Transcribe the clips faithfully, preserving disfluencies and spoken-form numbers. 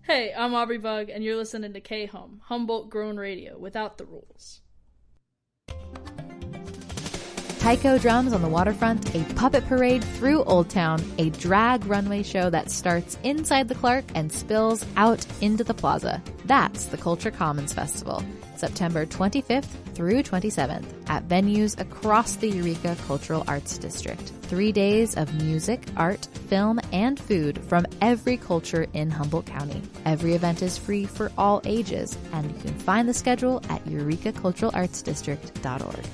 Hey, I'm Aubrey Bug, and you're listening to K-Hum, Humboldt Grown Radio, without the rules. Taiko drums on the waterfront, a puppet parade through Old Town, a drag runway show that starts inside the Clark and spills out into the plaza. That's the Culture Commons Festival, September twenty-fifth through twenty-seventh at venues across the Eureka Cultural Arts District. Three days of music, art, film, and food from every culture in Humboldt County. Every event is free for all ages, and you can find the schedule at eureka cultural arts district dot org.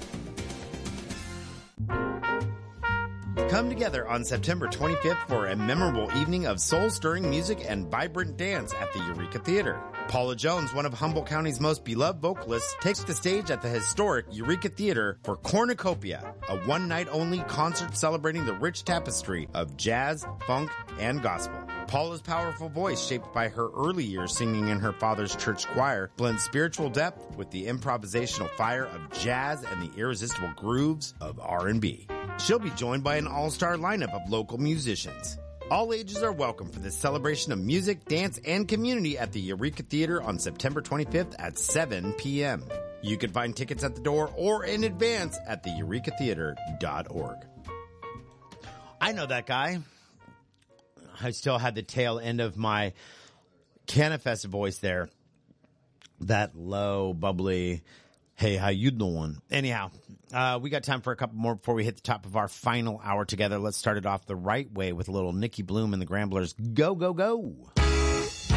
Come together on September twenty-fifth for a memorable evening of soul-stirring music and vibrant dance at the Eureka Theater. Paula Jones, one of Humboldt County's most beloved vocalists, takes the stage at the historic Eureka Theater for Cornucopia, a one-night-only concert celebrating the rich tapestry of jazz, funk, and gospel. Paula's powerful voice, shaped by her early years singing in her father's church choir, blends spiritual depth with the improvisational fire of jazz and the irresistible grooves of R and B. She'll be joined by an all-star lineup of local musicians. All ages are welcome for this celebration of music, dance, and community at the Eureka Theater on September twenty-fifth at seven p.m. You can find tickets at the door or in advance at the eureka theater dot org. I know that guy. I still had the tail end of my Canifest voice there. That low, bubbly, hey, how you doing? Anyhow, uh, we got time for a couple more before we hit the top of our final hour together. Let's start it off the right way with a little Nikki Bloom and the Gramblers. Go, go, go.